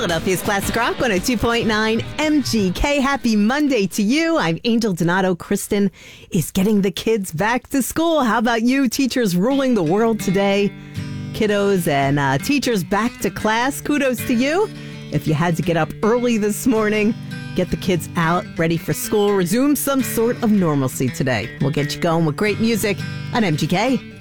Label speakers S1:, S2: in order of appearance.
S1: Philadelphia's Classic Rock 102.9 MGK. Happy Monday to you. I'm Angel Donato. Kristen is getting the kids back to school. How about you? Teachers ruling the world today. Kiddos and teachers back to class. Kudos to you. If you had to get up early this morning, get the kids out, ready for school, resume some sort of normalcy today. We'll get you going with great music on MGK.